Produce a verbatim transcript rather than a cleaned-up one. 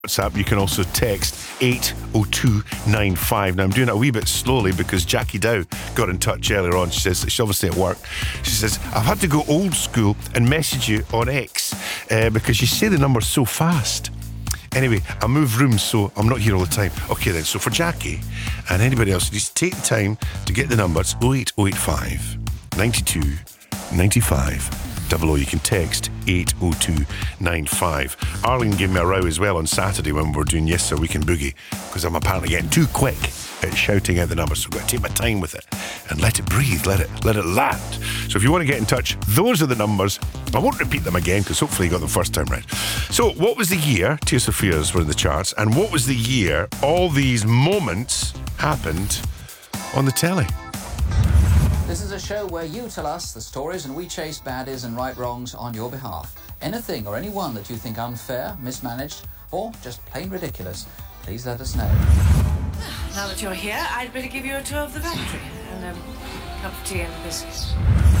WhatsApp, you can also text eight oh two nine five. Now, I'm doing it a wee bit slowly because Jackie Dow got in touch earlier on. She says, she's obviously at work. She says, I've had to go old school and message you on X uh, because you say the numbers so fast. Anyway, I move rooms, so I'm not here all the time. Okay then, so for Jackie and anybody else, just take the time to get the numbers oh eight oh eight five, nine two, nine five. Double O, you can text eight oh two nine five. Arlene gave me a row as well on Saturday when we were doing Yes Sir Weekend Boogie because I'm apparently getting too quick at shouting out the numbers, so I've got to take my time with it and let it breathe, let it let it land. So if you want to get in touch, those are the numbers. I won't repeat them again because hopefully you got them first time right. So what was the year Tears for Fears were in the charts, and what was the year all these moments happened on the telly? This is a show where you tell us the stories and we chase baddies and right wrongs on your behalf. Anything or anyone that you think unfair, mismanaged, or just plain ridiculous, please let us know. Now that you're here, I'd better give you a tour of the factory and um, a cup of tea and a biscuit.